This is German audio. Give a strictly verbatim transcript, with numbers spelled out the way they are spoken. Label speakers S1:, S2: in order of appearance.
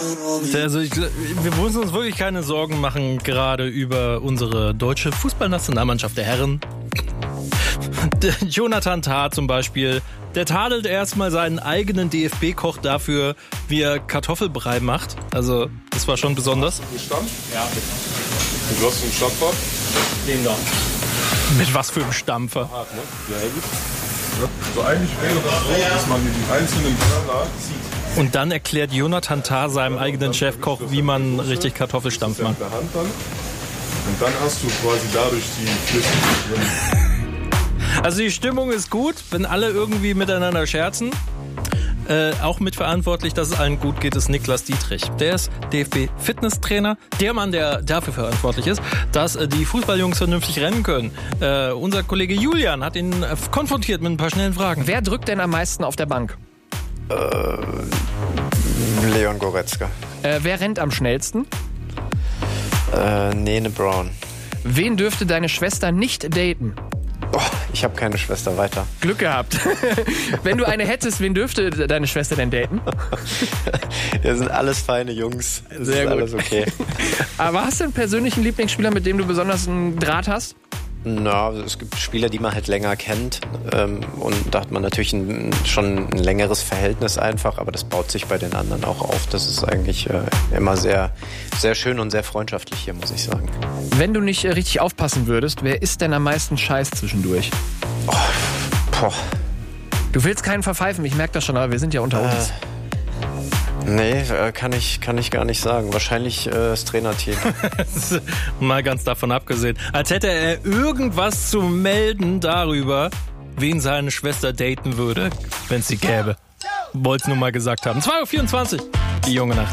S1: Also ich, wir müssen uns wirklich keine Sorgen machen, gerade über unsere deutsche Fußballnationalmannschaft der Herren. Der Jonathan Tah zum Beispiel, der tadelt erstmal seinen eigenen D F B-Koch dafür, wie er Kartoffelbrei macht. Also, das war schon besonders.
S2: Ein Stamm?
S1: Ja.
S2: Und du hast einen Stampfer?
S1: Den da. Mit was für einem Stampfer?
S2: Hart, ne? Ja, gut. Ja. So eigentlich wäre das so, dass man mit den einzelnen Körner zieht.
S1: Und dann erklärt Jonathan Tah seinem eigenen Chefkoch, wie man richtig Kartoffelstampf macht.
S2: Mit der Hand dann. Und dann hast du quasi dadurch die Flüssigkeit drin.
S1: Also die Stimmung ist gut, wenn alle irgendwie miteinander scherzen. Äh, auch mitverantwortlich, dass es allen gut geht, ist Niklas Dietrich. Der ist D F B-Fitnesstrainer. Der Mann, der dafür verantwortlich ist, dass äh, die Fußballjungs vernünftig rennen können. Äh, unser Kollege Julian hat ihn äh, konfrontiert mit ein paar schnellen Fragen.
S3: Wer drückt denn am meisten auf der Bank?
S4: Äh, Leon Goretzka.
S3: Äh, wer rennt am schnellsten?
S4: Äh, Nene Brown.
S3: Wen dürfte deine Schwester nicht daten?
S4: Boah, ich habe keine Schwester, weiter.
S3: Glück gehabt. Wenn du eine hättest, wen dürfte deine Schwester denn daten?
S4: Wir sind alles feine Jungs. Das
S3: Sehr
S4: ist
S3: gut.
S4: alles okay.
S3: Aber hast du einen persönlichen Lieblingsspieler, mit dem du besonders einen Draht hast?
S4: Na, es gibt Spieler, die man halt länger kennt. Ähm, und da hat man natürlich ein, schon ein längeres Verhältnis einfach, aber das baut sich bei den anderen auch auf. Das ist eigentlich äh, immer sehr, sehr schön und sehr freundschaftlich hier, muss ich sagen.
S3: Wenn du nicht äh, richtig aufpassen würdest, wer isst denn am meisten Scheiß zwischendurch?
S4: Oh, boah.
S3: Du willst keinen verpfeifen, ich merke das schon, aber wir sind ja unter uns.
S4: Äh, nee, äh, kann ich, kann ich gar nicht sagen. Wahrscheinlich äh, das Trainerteam.
S1: Mal ganz davon abgesehen. Als hätte er irgendwas zu melden darüber, wen seine Schwester daten würde, wenn es sie gäbe. Wollt's nur mal gesagt haben. zwei Uhr vierundzwanzig, die junge Nacht.